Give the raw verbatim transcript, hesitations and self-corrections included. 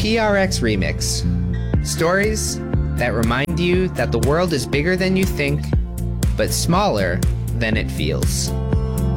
T R X Remix. Stories that remind you that the world is bigger than you think, but smaller than it feels.